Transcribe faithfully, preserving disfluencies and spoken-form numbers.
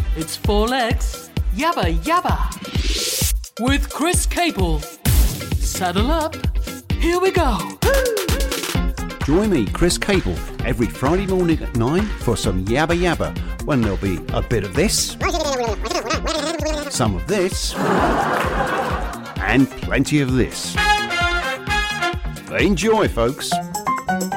It's four legs, yabba yabba. With Chris Capel. Saddle up, here we go. Join me, Chris Capel, every Friday morning at nine for some yabba yabba, when there'll be a bit of this, some of this, and plenty of this. Enjoy, folks.